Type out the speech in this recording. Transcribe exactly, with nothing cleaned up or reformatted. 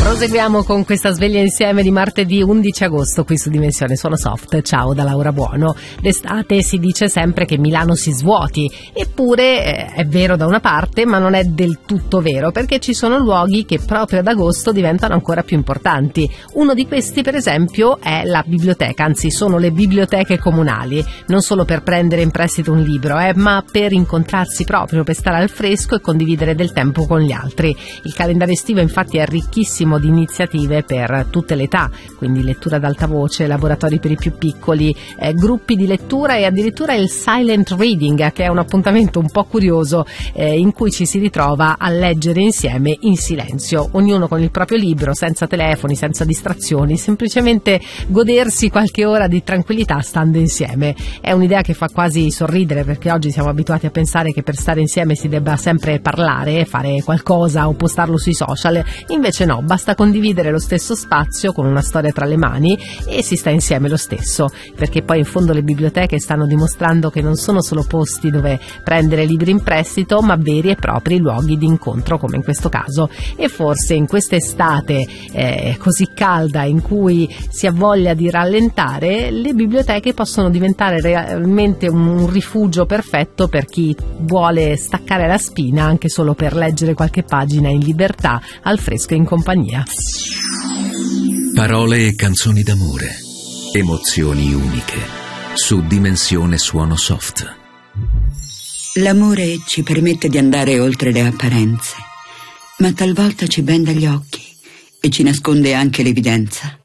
Proseguiamo con questa sveglia insieme di martedì undici agosto qui su Dimensione Suono Soft. Ciao da Laura Buono. D'estate si dice sempre che Milano si svuoti, eppure eh, è vero da una parte, ma non è del tutto vero, perché ci sono luoghi che proprio ad agosto diventano ancora più importanti. Uno di questi, per esempio, è la biblioteca, anzi sono le biblioteche comunali, non solo per prendere in prestito un libro, eh, ma per incontrarsi proprio, per stare al fresco e condividere del tempo con gli altri. Il calendario estivo infatti è ricchissimo di iniziative per tutte le età, quindi lettura ad alta voce, laboratori per i più piccoli, eh, gruppi di lettura e addirittura il silent reading, che è un appuntamento un po' curioso eh, in cui ci si ritrova a leggere insieme in silenzio, ognuno con il proprio libro, senza telefoni, senza distrazioni, semplicemente godersi qualche ora di tranquillità stando insieme. È un'idea che fa quasi sorridere, perché oggi siamo abituati a pensare che per stare insieme si debba sempre parlare, fare qualcosa o postarlo sui social, invece no, basta condividere lo stesso spazio con una storia tra le mani e si sta insieme lo stesso, perché poi in fondo le biblioteche stanno dimostrando che non sono solo posti dove prendere libri in prestito, ma veri e propri luoghi di incontro, come in questo caso. E forse in quest'estate eh, così calda, in cui si ha voglia di rallentare, le biblioteche possono diventare realmente un, un rifugio perfetto per chi vuole staccare la spina anche solo per leggere qualche pagina in libertà, al fresco e in compagnia. Parole e canzoni d'amore, emozioni uniche, su Dimensione Suono Soft. L'amore ci permette di andare oltre le apparenze, ma talvolta ci benda gli occhi e ci nasconde anche l'evidenza.